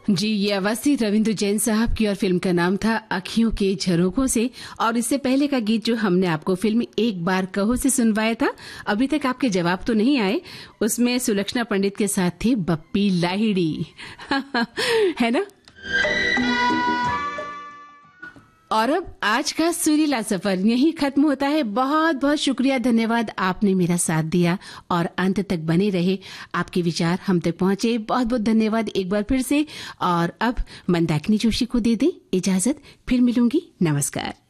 जी, ये आवाज थी रविंद्र जैन साहब की और फिल्म का नाम था अखियों के झरोखों से। और इससे पहले का गीत जो हमने आपको फिल्म एक बार कहो से सुनवाया था, अभी तक आपके जवाब तो नहीं आए, उसमें सुलक्षणा पंडित के साथ थी बप्पी लाहिड़ी है ना। और अब आज का सुरीला सफर यहीं खत्म होता है। बहुत बहुत शुक्रिया, धन्यवाद, आपने मेरा साथ दिया और अंत तक बने रहे, आपके विचार हम तक पहुंचे। बहुत बहुत धन्यवाद एक बार फिर से। और अब मंदाकिनी जोशी को दे दें इजाजत, फिर मिलूंगी, नमस्कार।